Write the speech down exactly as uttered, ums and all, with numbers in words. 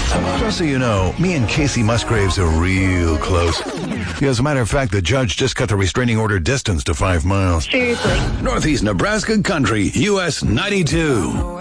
Just so you know, me and Casey Musgraves are real close. As a matter of fact, the judge just cut the restraining order distance to five miles. Seriously. Northeast Nebraska Country, U S ninety-two.